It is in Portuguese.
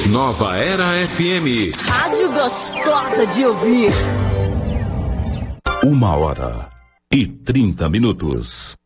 Nova Era FM. Rádio gostosa de ouvir. 1h30.